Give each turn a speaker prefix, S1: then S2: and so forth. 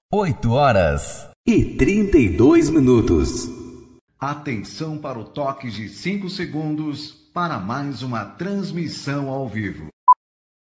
S1: 8h32. Atenção para o toque de 5 segundos para mais uma transmissão ao vivo.